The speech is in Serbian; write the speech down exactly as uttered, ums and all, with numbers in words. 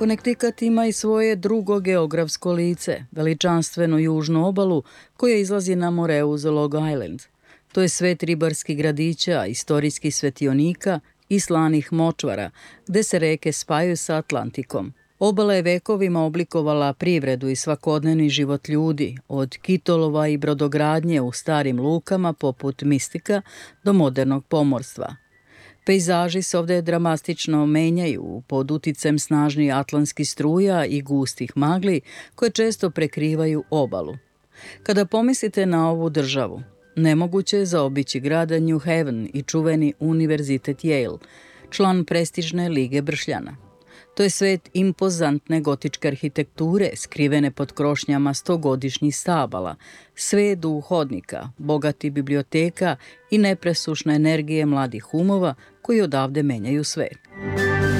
Connecticut ima i svoje drugo geografsko lice, veličanstvenu južnu obalu koja izlazi na more uz Long Island. To je svet ribarskih gradića, istorijskih svetionika i slanih močvara, gde se reke spajaju sa Atlantikom. Obala je vekovima oblikovala privredu i svakodnevni život ljudi, od kitolova i brodogradnje u starim lukama poput Mistika do modernog pomorstva. Pejzaži se ovde dramatično menjaju pod uticajem snažnih atlantskih struja i gustih magli koje često prekrivaju obalu. Kada pomislite na ovu državu, nemoguće je zaobići grada New Haven i čuveni univerzitet Yale, član prestižne lige Bršljana. To je svet impozantne gotičke arhitekture, skrivene pod krošnjama stogodišnjih stabala, svet duhodnika, bogati biblioteka i nepresušne energije mladih umova koji odavde menjaju svet.